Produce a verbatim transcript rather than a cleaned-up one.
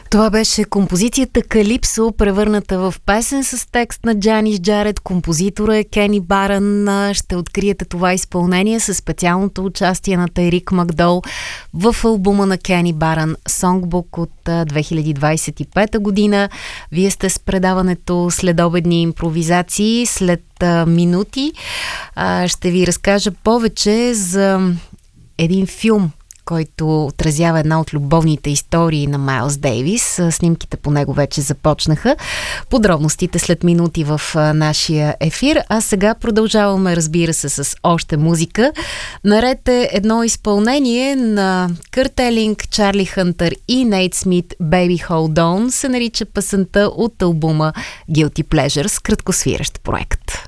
Това беше композицията Калипсо, превърната в песен с текст на Джанис Джаред. Композитора е Кени Барън. Ще откриете това изпълнение със специалното участие на Тайрик Макдол в албума на Кени Барън Songbook от две хиляди двадесет и пета година. Вие сте с предаването Следобедни импровизации. След а, минути а, ще ви разкажа повече за един филм, който отразява една от любовните истории на Майлз Дейвис. Снимките по него вече започнаха. Подробностите след минути в нашия ефир. А сега продължаваме, разбира се, с още музика. Наред е едно изпълнение на Кърт Елинг, Чарли Хънтър и Нейт Смит. Baby Hold On се нарича песента от албума Guilty Pleasures, краткосвиращ проект.